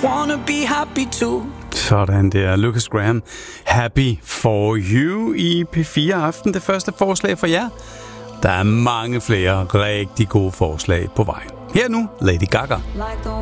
wanna be happy too. Sådan der, Lucas Graham. Happy for you i P4 Aften. Det første forslag for jer. Der er mange flere rigtig gode forslag på vej. Her nu, Lady Gaga. Like the